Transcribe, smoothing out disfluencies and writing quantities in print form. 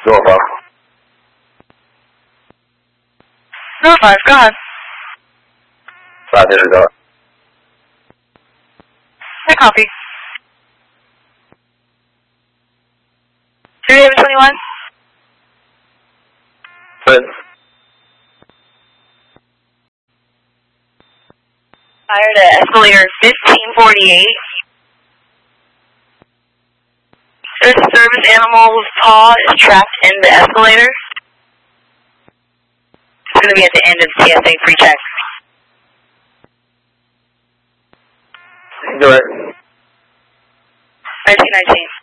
Norfolk. No 5, go ahead. 5 disregard. I copy. 3821? Good. Fired at escalator 1548. There's a service animal's paw is trapped in the escalator. It's going to be at the end of TSA pre-check. Do it. 1919.